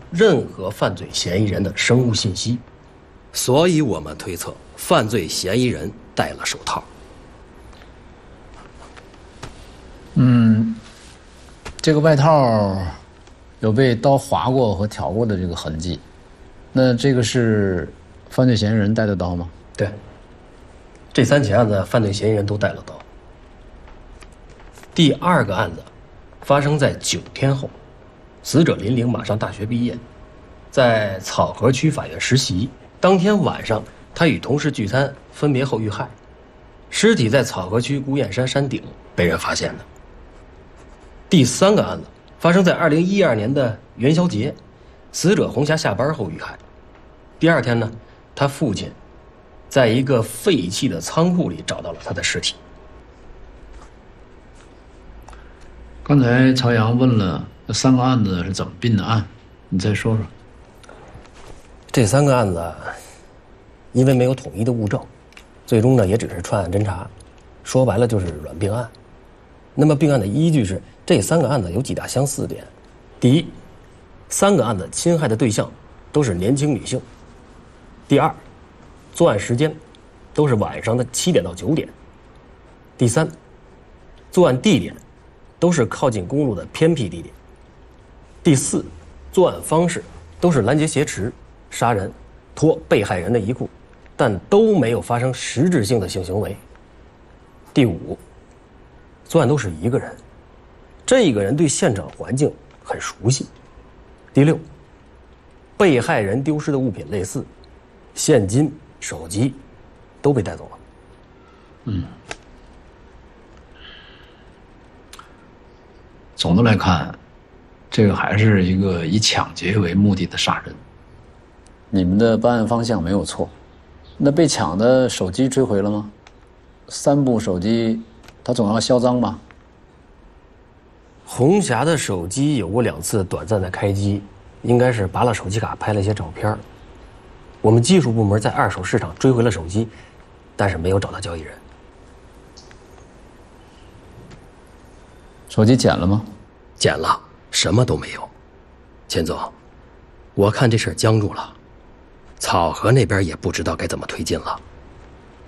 任何犯罪嫌疑人的生物信息，所以我们推测犯罪嫌疑人戴了手套。 这个外套有被刀划过和挑过的这个痕迹，那这个是犯罪嫌疑人带的刀吗？ 对，这3起案子犯罪嫌疑人都带了刀。第2个案子发生在9天后，死者林玲马上大学毕业，在草河区法院实习。当天晚上，他与同事聚餐，分别后遇害，尸体在草河区孤雁山山顶被人发现的。第3个案子发生在2012年的元宵节，死者红霞下班后遇害。第2天呢，他父亲在一个废弃的仓库里找到了他的尸体。 刚才朝阳问了这3个案子是怎么并的案，你再说说。 这3个案子因为没有统一的物证，最终呢也只是串案侦查，说白了就是软并案。那么并案的依据是这3个案子有几大相似点。第一，3个案子侵害的对象都是年轻女性。第二，作案时间都是晚上的7点到9点。第三，作案地点都是靠近公路的偏僻地点。第四，作案方式都是拦截挟持、杀人、脱被害人的衣裤，但都没有发生实质性的性行为。第五，作案都是一个人，这个人对现场环境很熟悉。第六，被害人丢失的物品类似，现金、手机都被带走了。 总的来看，这个还是一个以抢劫为目的的杀人。你们的办案方向没有错，那被抢的手机追回了吗？3部手机，他总要销赃吧？ 红霞的手机有过2次短暂的开机，应该是拔了手机卡拍了一些照片。我们技术部门在二手市场追回了手机，但是没有找到交易人。 手机捡了吗？ 捡了，什么都没有。钱总，我看这事儿僵住了，草河那边也不知道该怎么推进了。